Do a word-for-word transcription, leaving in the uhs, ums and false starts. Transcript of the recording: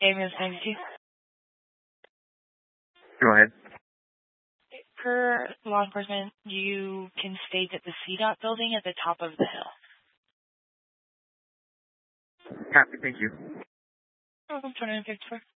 Ambulance ninety-two. Go ahead. Per law enforcement, you can state at the C DOT building at the top of the hill. Copy, thank you. Welcome, twenty-nine fifty-four.